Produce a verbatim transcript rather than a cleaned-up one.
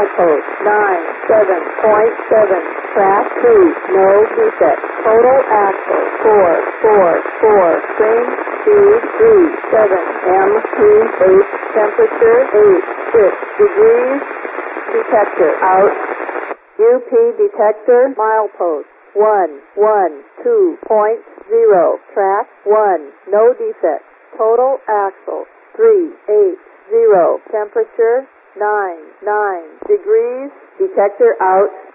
milepost nine seven point seven, track two, no defect. Total axle four four four, train speed three seven, M P eight, temperature eight six degrees, detector out. U P detector, milepost one one two point zero, track one, no defect. Total axle three eight zero, temperature nine nine degrees, detector out.